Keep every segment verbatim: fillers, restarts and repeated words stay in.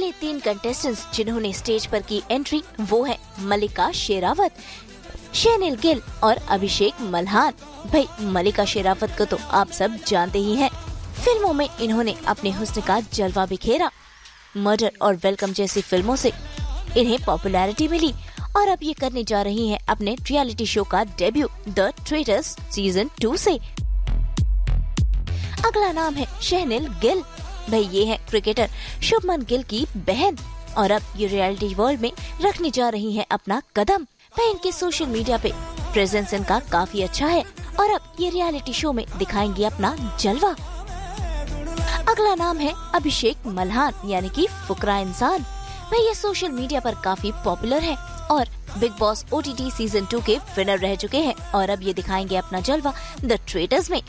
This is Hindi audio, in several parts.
अगले तीन कंटेस्टेंट्स जिन्होंने स्टेज पर की एंट्री वो है मल्लिका शेरावत, शहनील गिल और अभिषेक मल्हान। भाई मल्लिका शेरावत को तो आप सब जानते ही हैं। फिल्मों में इन्होंने अपने हुस्न का जलवा बिखेरा। मर्डर और वेलकम जैसी फिल्मों से इन्हें पॉपुलैरिटी मिली और अब ये करने जा रही हैं अपने रियलिटी शो का debut the traitors season two से। अगला नाम है शहनील गिल। भाई ये है क्रिकेटर शुभमन गिल की बहन और अब ये रियलिटी वर्ल्ड में रखने जा रही हैं अपना कदम। भाई इनके सोशल मीडिया पे प्रेजेंस इनका काफी अच्छा है और अब ये रियलिटी शो में दिखाएंगे अपना जलवा। अगला नाम है अभिषेक मल्हान यानी कि फुकरा इंसान। भाई ये सोशल मीडिया पर काफी पॉपुलर है और big boss OTT season two के विनर रह चुके हैं और अब ये दिखाएंगे अपना जलवा द ट्रेटर्स में।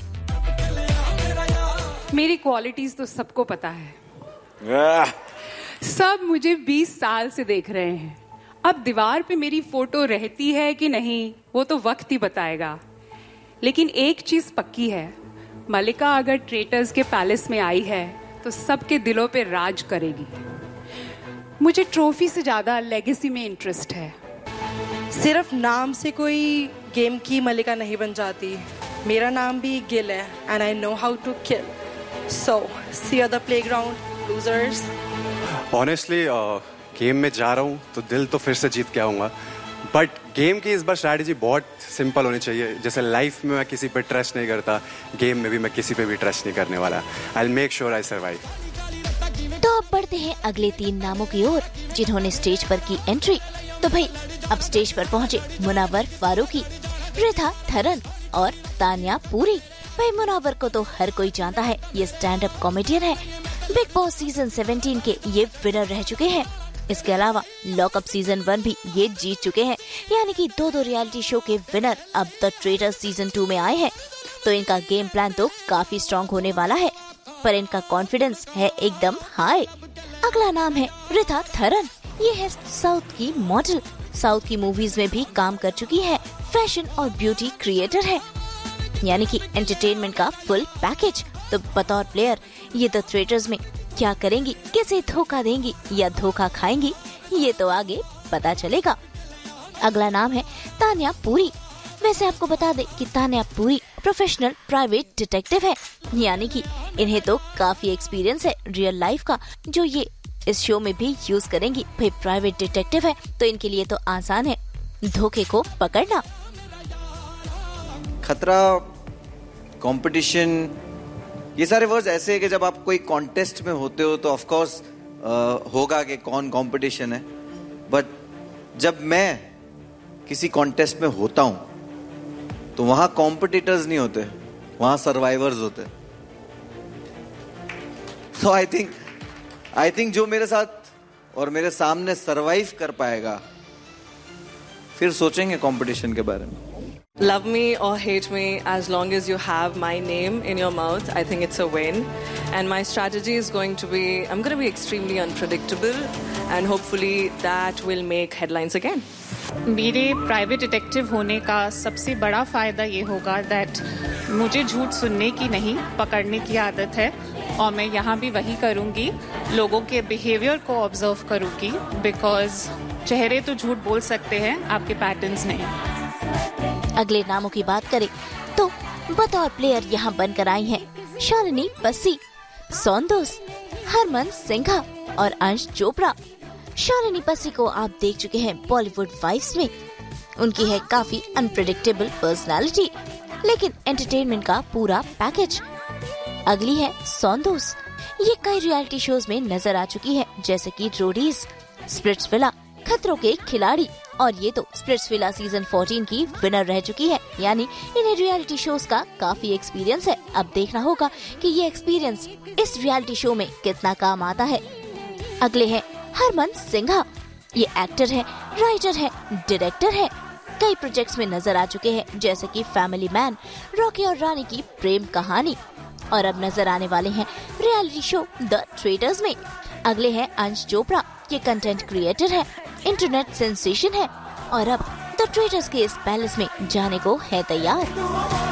मेरी क्वालिटीज तो सबको पता है, सब मुझे बीस साल से देख रहे हैं। अब दीवार पे मेरी फोटो रहती है कि नहीं वो तो वक्त ही बताएगा, लेकिन एक चीज पक्की है, मल्लिका अगर ट्रेटर्स के पैलेस में आई है तो सबके दिलों पे राज करेगी। मुझे ट्रॉफी से ज्यादा लेगेसी में इंटरेस्ट है। सिर्फ नाम से कोई गेम की मल्लिका नहीं बन जाती। मेरा नाम भी गिल है and I know how to kill. So C you the playground losers. Honestly game में जा रहा हूँ तो दिल तो फिर से जीत के आऊंगा, बट गेम की इस बार स्ट्रैटेजी बहुत सिंपल होनी चाहिए। जैसे लाइफ में मैं किसी पे ट्रस्ट नहीं करता, गेम में भी मैं किसी पे भी ट्रस्ट नहीं करने वाला। I will make sure I survive. तो अब बढ़ते हैं अगले तीन नामों की ओर जिन्होंने स्टेज पर की एंट्री। तो भाई अब स्टेज पर पहुंचे मुनव्वर फारूकी, रिथा थरन और तान्या पुरी। भाई मुनव्वर को तो हर कोई जानता है, ये स्टैंड अप कॉमेडियन है। बिग बॉस सीजन सेवेंटीन के ये विनर रह चुके हैं। इसके अलावा लॉकअप सीजन वन भी ये जीत चुके हैं, यानी कि दो दो रियलिटी शो के विनर अब द ट्रेटर्स सीजन टू में आए हैं। तो इनका गेम प्लान तो काफी स्ट्रॉन्ग होने वाला है, पर इनका कॉन्फिडेंस है एकदम हाई। अगला नाम है रिथा थरन। ये है साउथ की मॉडल, साउथ की मूवीज में भी काम कर चुकी है। फैशन और ब्यूटी क्रिएटर है, यानी कि एंटरटेनमेंट का फुल पैकेज। तो बतौर प्लेयर ये द ट्रेटर्स में क्या करेंगी, किसे धोखा देंगी या धोखा खाएंगी, ये तो आगे पता चलेगा। अगला नाम है तान्या पुरी। वैसे आपको बता दे कि Tanya Puri professional private detective है, यानी कि इन्हें तो काफी एक्सपीरियंस है रियल लाइफ का, जो ये इस शो में भी यूज करेंगी। भाई प्राइवेट डिटेक्टिव है तो इनके लिए तो आसान है धोखे को पकड़ना। खतरा, कंपटीशन, ये सारे वर्ड्स ऐसे हैं कि जब आप कोई कॉन्टेस्ट में होते हो तो ऑफ कोर्स होगा कि कौन कंपटीशन है, बट जब मैं किसी कॉन्टेस्ट में होता हूं तो वहां कॉम्पिटिटर्स नहीं होते, वहां सर्वाइवर्स होते। सो आई थिंक आई थिंक जो मेरे साथ और मेरे सामने सर्वाइव कर पाएगा, फिर सोचेंगे कंपटीशन के बारे में। Love me or hate me, as long as you have my name in your mouth, I think it's a win. And my strategy is going to be, I'm going to be extremely unpredictable and hopefully that will make headlines again. मेरे प्राइवेट डिटेक्टिव होने का सबसे बड़ा फायदा ये होगा दैट मुझे झूठ सुनने की नहीं पकड़ने की आदत है और मैं यहाँ भी वही करूँगी, लोगों के बिहेवियर को ऑब्जर्व करूँगी, बिकॉज चेहरे तो झूठ बोल सकते हैं, आपके पैटर्न्स नहीं। अगले नामों की बात करें तो बतौर प्लेयर यहाँ बनकर आई हैं शालिनी बस्सी, सौंदोस, हरमन सिंघा और अंश चोपड़ा। शालिनी बस्सी को आप देख चुके हैं बॉलीवुड वाइफ्स में। उनकी है काफी अनप्रेडिक्टेबल पर्सनालिटी, लेकिन एंटरटेनमेंट का पूरा पैकेज। अगली है सौंदोस। ये कई रियलिटी शोज में नजर आ चुकी है, जैसे कि रोडीज, स्प्लिट्सविला, खतरों के खिलाड़ी, और ये तो स्प्लिट्सविला सीजन चौदह की विनर रह चुकी है, यानी इन्हें रियलिटी शोज का काफी एक्सपीरियंस है। अब देखना होगा कि ये एक्सपीरियंस इस रियलिटी शो में कितना काम आता है। अगले हैं हरमन सिंघा। ये एक्टर है, राइटर है, डायरेक्टर है, कई प्रोजेक्ट्स में नजर आ चुके हैं, जैसे कि फैमिली मैन, रॉकी और रानी की प्रेम कहानी, और अब नजर आने वाले हैं रियलिटी शो द ट्रेटर्स में। अगले हैं अंश चोपड़ा। ये कंटेंट क्रिएटर है, इंटरनेट सेंसेशन है, और अब द ट्रेटर्स के इस पैलेस में जाने को है तैयार।